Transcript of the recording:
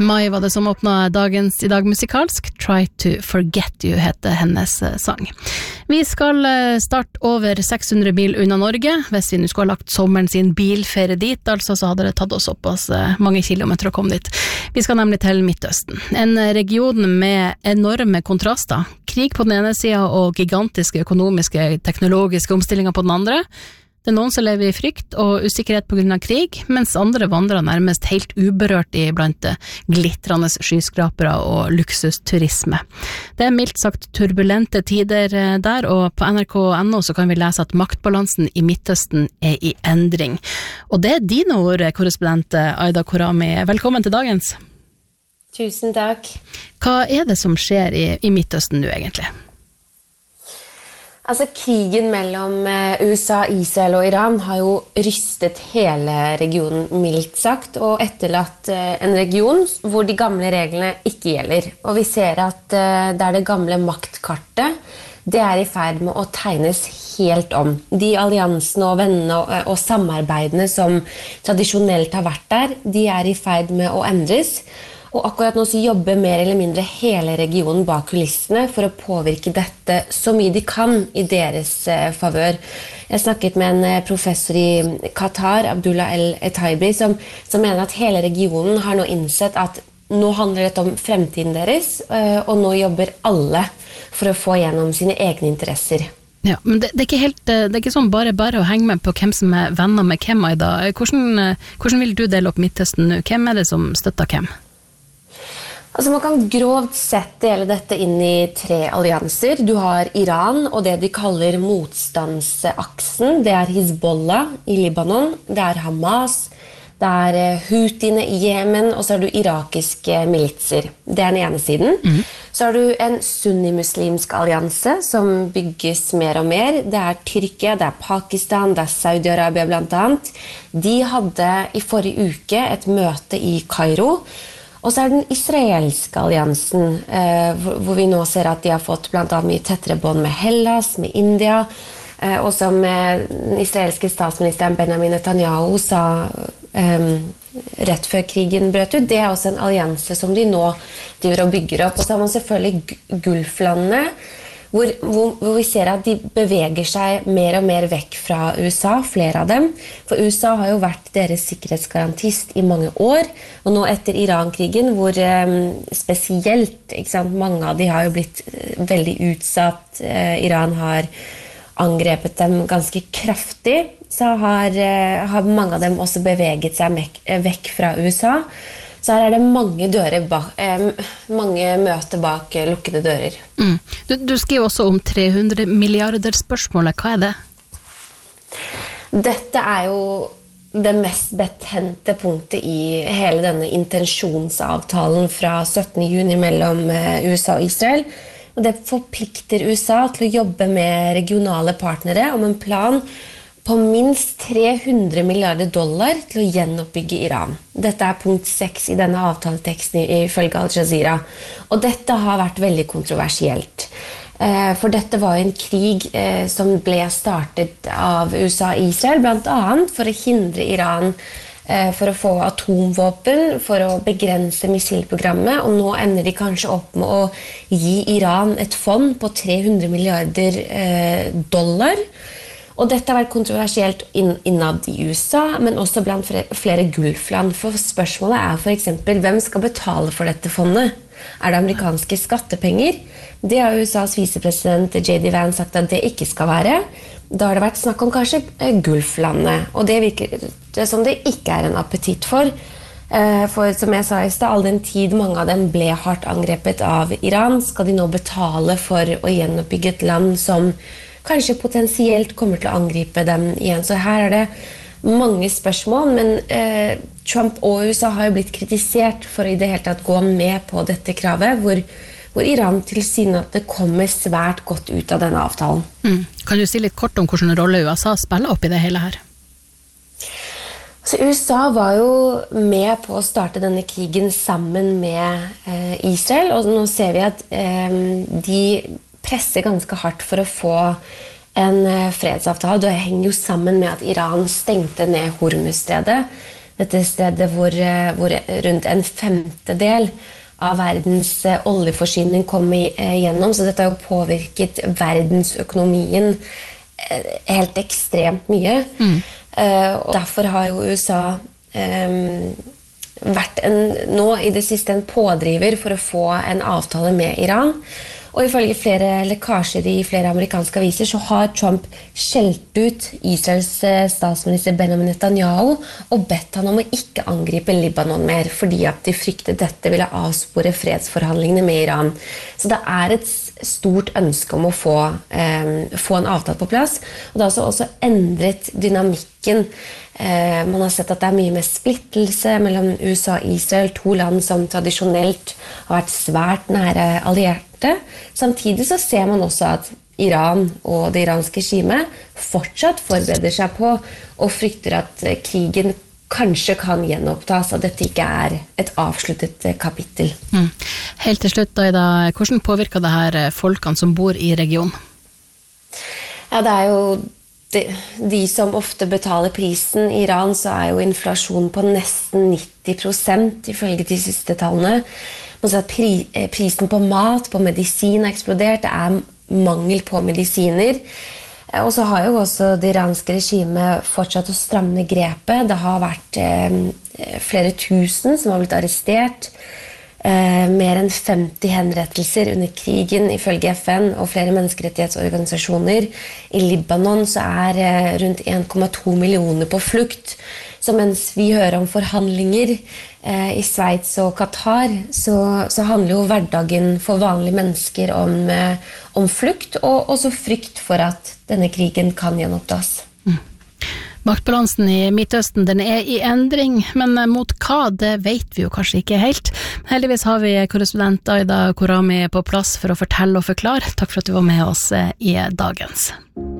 Mai var det som åpnet dagens I dag musikalsk. Try to Forget You heter hennes sang. Vi skal starte over 600 mil unna Norge. Hvis vi nå skulle ha lagt sommeren sin bilferie dit, altså, så hadde det tatt oss oppås mange kilometer å komme dit. Vi skal nemlig til Midtøsten. En region med enorme kontraster. Krig på den ene siden og gigantiske økonomiske, teknologiske omstillinger på den andre. Det noen som lever I frykt og usikkerhet på grunn av krig, mens andre vandrer nærmest helt uberørt I blant glittrende skyskrapere og luksusturisme. Det mildt sagt turbulente tider der, og på NRK.no så kan vi lese at maktbalansen I Midtøsten I endring. Og det dine ord, korrespondent Aida Korami. Velkommen til dagens. Tusen takk. Hva det som skjer I Midtøsten nå egentlig? Altså, krigen mellom USA, Israel og Iran har jo rystet hele regionen mildt sagt, og etterlatt en region hvor de gamle reglene ikke gjelder. Og vi ser at der det gamle maktkartet, det I ferd med å tegnes helt om. De alliansene og vennene og samarbeidene som tradisjonelt har vært der, de I ferd med å endres. Og akkurat nå så jobber mer eller mindre hele regionen bak kulissene for å påvirke dette så mye de kan I deres favør. Jeg snakket med en professor I Qatar, Abdullah El-Etaibi, som mener at hele regionen har nå innsett at nå handler det om fremtiden deres, og nå jobber alle for å få gjennom sine egne interesser. Ja, men det ikke helt, det ikke sånn bare å henge med på hvem som venner med hvem I dag. Hvordan vil du dele opp Midtøsten nå? Hvem det som støtter hvem? Altså man kan grovt sett dele dette inn I 3 allianser. Du har Iran og det de kaller motstandsaksen. Det Hizbollah I Libanon, det Hamas, det Houthiene I Jemen, og så har du irakiske militser. Det den ene siden. Så har du en sunnimuslimsk allianse som bygges mer og mer. Det Tyrkia, det Pakistan, det Saudi-Arabia blant annet. De hadde I forrige uke et møte I Kairo. Og så den israelske alliansen, hvor vi nå ser at de har fått blant annet mye tettere bånd med Hellas, med India, og som den israelske statsministeren Benjamin Netanyahu sa rett før krigen brøt ut. Det også en allianse som de nå driver og bygger opp. Og så har man selvfølgelig Gulflandene, hvor vi ser at de beveger seg mer og mer vekk fra USA, flere av dem. For USA har jo vært deres sikkerhetsgarantist I mange år, og nå etter Iran-krigen, hvor spesielt, ikke sant, mange av de har jo blitt veldig utsatt, Iran har angrepet dem ganske kraftig, så har mange av dem også beveget seg vekk fra USA. Så her det mange dører mange møter bak lukkede dører. Du skriver også om 300 milliarder spørsmålet. Hva det? Dette jo det mest betente punktet I hele denne intensjonsavtalen fra 17. juni mellom USA og Israel. Og det forplikter USA til å jobbe med regionale partnere om en plan på minst 300 milliarder dollar til å gjenoppbygge Iran. Dette punkt 6 I denne avtaleteksten ifølge Al Jazeera. Og dette har vært veldig kontroversielt. For dette var en krig som ble startet av USA og Israel, blant annet for å hindre Iran for å få atomvåpen, for å begrense missilprogrammet, og nå ender de kanskje opp med å gi Iran et fond på 300 milliarder dollar. Og dette har vært kontroversielt innad I USA, men også blant flere gulfland. For spørsmålet for eksempel, hvem skal betale for dette fondet? Det amerikanske skattepenger? Det har USAs visepresident J.D. Vance sagt at det ikke skal være. Da har det vært snakk om kanskje gulflandet, og det virker det som det ikke en appetitt for. For som jeg sa I sted, all den tid mange av dem ble hardt angrepet av Iran, skal de nå betale for å gjenoppbygge et land som kanskje potensielt kommer til å angripe dem igjen. Så her det mange spørsmål, men Trump og USA har jo blitt kritisert for I det hele tatt gå med på dette kravet, hvor Iran til syne at det kommer svært godt ut av denne avtalen. Kan du si litt kort om hvordan rolle USA spiller opp I det hele her? Så USA var jo med på å starte denne krigen sammen med Israel, og nå ser vi at de presser ganske hardt for å få en fredsavtale. Det henger jo sammen med at Iran stengte ned Hormuzstredet. dette stedet hvor rundt en femtedel av verdens oljeforsyning kommer igjennom, så dette har jo påvirket verdensøkonomien helt ekstremt mye. Og derfor har jo USA vært nå i det siste en pådriver for å få en avtale med Iran. Og ifølge flere lekkasjer i flere amerikanske aviser så har Trump skjelt ut Israels statsminister Benjamin Netanyahu og bedt han om å ikke angripe Libanon mer, fordi at de fryktet dette ville avspore fredsforhandlingene med Iran. Så det et stort ønske om å få en avtale på plass, og det har også endret dynamikken. Man har sett at det mye mer splittelse mellom USA og Israel, to land som tradisjonelt har vært svært nære allierte. Samtidig så ser man også at Iran og det iranske regimet fortsatt forbereder seg på og frykter at krigen kanskje kan gjenopptas, og dette ikke et avsluttet kapittel. Helt til slutt, Aida, hvordan påvirker det her folkene som bor i regionen? Ja, det jo de som ofte betaler prisen. I Iran så jo inflasjonen på nesten 90% ifølge de siste tallene. Man ser at prisen på mat, på medisin har eksplodert. Det mangel på medisiner. Og så har jo også det iranske regimet fortsatt å stramme grepet. Det har vært flere tusen som har blitt arrestert. Mer enn 50 henrettelser under krigen ifølge FN og flere menneskerettighetsorganisasjoner. I Libanon så rundt 1,2 millioner på flukt. Så mens vi hører om forhandlinger i Sveits og Qatar, så handler jo hverdagen for vanlige mennesker om flukt, og også frykt for at denne krigen kan gjenopptas. Maktbalansen i Midtøsten den i endring, men mot hva det vet vi jo kanskje ikke helt. Heldigvis har vi korrespondent Aida Khorrami på plass for å fortelle og forklare. Takk for at du var med oss i Dagens.